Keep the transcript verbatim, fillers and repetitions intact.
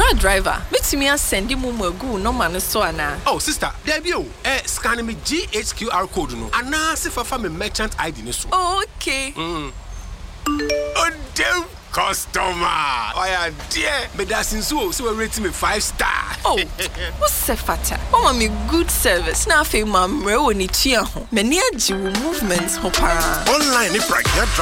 car driver, bet me send him a go no man so ana. Oh, sister, there be you. Eh, scan me G H Q R code no. And now see for me merchant I D no so. Oh, okay. Mm. Oh, damn customer. Oh, yeah, dear. But that's in so so rating me five star. Oh, what's the fata? Oh, me good service. Now, I feel my mre woni tia ho. Many a movements ho para. Online, if right,